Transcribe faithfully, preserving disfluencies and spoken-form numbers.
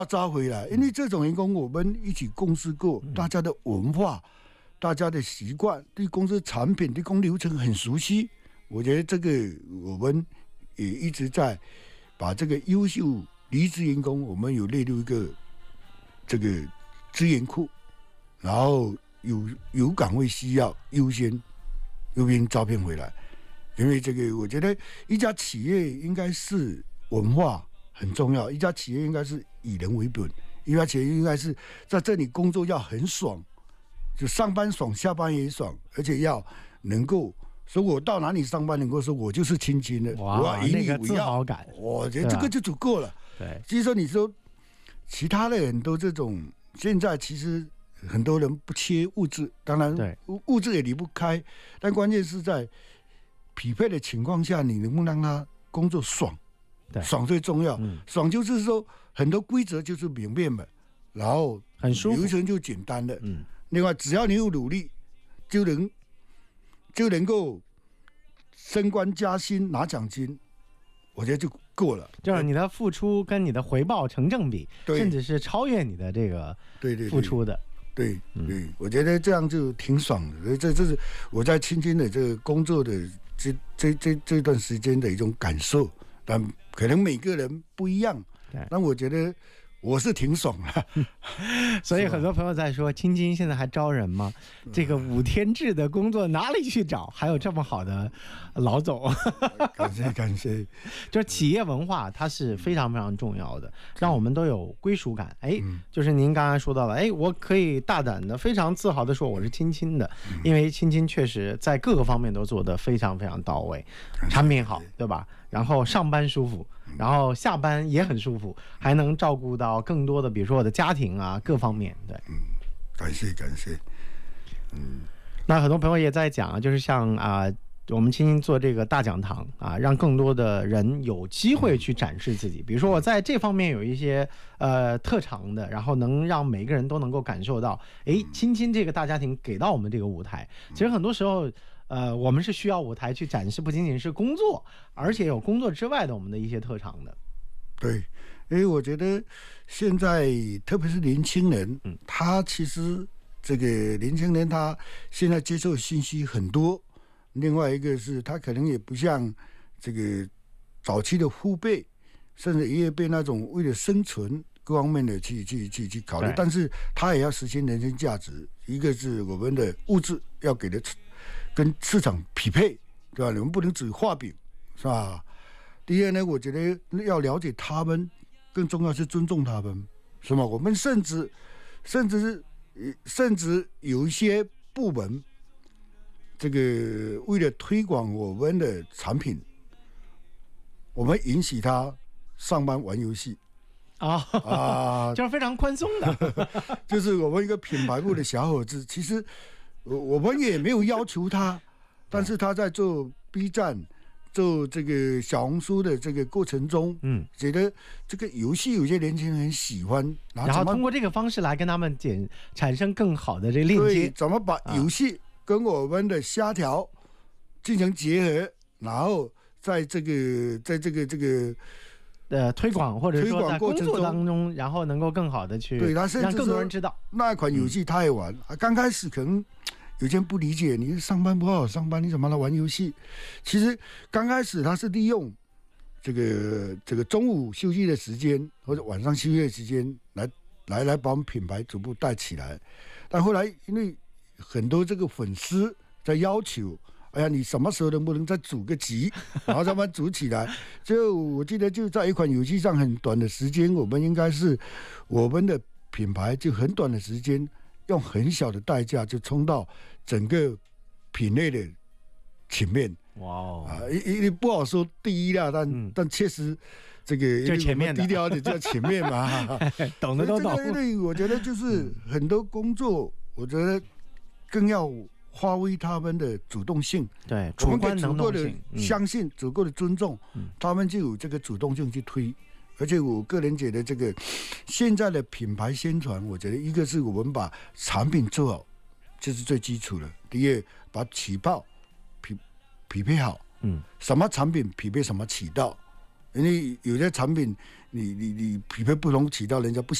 抓回来，因为这种员工我们一起共事过，大家的文化、大家的习惯，对公司产品、对工流程很熟悉。我觉得这个我们也一直在把这个优秀离职员工，我们有列入一个这个资源库，然后有有岗位需要优先优先招聘回来。因为这个，我觉得一家企业应该是文化很重要，一家企业应该是以人为本，一家企业应该是在这里工作要很爽，就上班爽，下班也爽，而且要能够说我到哪里上班能够说我就是亲亲的， 哇， 我要以你为那个自豪感， 我觉得这个就足够了。 对， 其实说你说其他的很多这种，现在其实很多人不缺物质，当然物质也离不开，但关键是在匹配的情况下，你能不能让他工作爽？爽最重要、嗯。爽就是说很多规则就是明辨的，然后很舒服， 流程就简单了。嗯，另外只要你有努力，就能就能够升官加薪拿奖金，我觉得就够了。 就是你的付出跟你的回报成正比，甚至是超越你的这个付出的。 对 对, 对, 对、嗯，我觉得这样就挺爽的。这这是我在青青的这个工作的这这这这段时间的一种感受，但可能每个人不一样。但我觉得我是挺爽的。 所以很多朋友在说，青青现在还招人吗？这个五天制的工作哪里去找？还有这么好的老总？ 感谢感谢。 就是企业文化，它是非常非常重要的，让我们都有归属感。哎，就是您刚才说到了，哎，我可以大胆的、非常自豪的说我是青青的，因为青青确实在各个方面都做得非常非常到位，产品好，对吧？然后上班舒服，然后下班也很舒服，还能照顾到更多的，比如说我的家庭啊，各方面。对， 嗯，感谢感谢。 嗯，那很多朋友也在讲啊，就是像啊、呃，我们青青做这个大讲堂啊，让更多的人有机会去展示自己。比如说我在这方面有一些呃特长的，然后能让每个人都能够感受到，哎，青青这个大家庭给到我们这个舞台。其实很多时候。呃，我们是需要舞台去展示，不仅仅是工作，而且有工作之外的我们的一些特长的。 对，因为我觉得现在特别是年轻人，嗯，他其实这个年轻人他现在接受信息很多，另外一个是他可能也不像这个早期的父辈，甚至爷爷辈那种为了生存各方面的去去去去考虑，但是他也要实现人生价值。一个是我们的物质要给的跟市场匹配，对吧？你们不能只画饼，是吧？第二呢，我觉得要了解他们，更重要是尊重他们，是吗？我们甚至甚至是甚至有一些部门，这个为了推广我们的产品，我们允许他上班玩游戏。 啊、哦、啊，就是非常宽松的， 就是我们一个品牌部的小伙子，其实我们也没有要求他，但是他在做 B 站、做这个小红书的这个过程中，嗯，觉得这个游戏有些年轻人很喜欢， 然后通过这个方式来跟他们减产生更好的这个链接， 对，怎么把游戏跟我们的虾条进行结合，然后在这个在这个这个。 呃，推广或者说在工作当中，然后能够更好的去对他让更多人知道那一款游戏他也玩。嗯、刚开始可能有些人不理解，你上班不好好上班，你怎么来玩游戏？其实刚开始他是利用这个这个中午休息的时间或者晚上休息的时间来来来把我们品牌逐步带起来。但后来因为很多这个粉丝在要求。哎呀，你什么时候能不能再组个局，然后慢慢组起来？就我记得就在一款游戏上很短的时间，我们应该是我们的品牌就很短的时间，用很小的代价就冲到整个品类的前面。 哇哦！ 啊，也也不好说第一啦，但、嗯、但确实这个就前面低调的就前面嘛， 懂的都懂。 因为我觉得就是很多工作，我觉得更要。发挥他们的主动性， 对，主观能动性， 足够的相信、嗯、足够的尊重、嗯，他们就有这个主动性去推。而且我个人觉得，这个现在的品牌宣传，我觉得一个是我们把产品做好，这是最基础的；第二，把起报匹匹配好，嗯，什么产品匹配什么渠道， 因为有些产品你你你匹配不同，起到人家不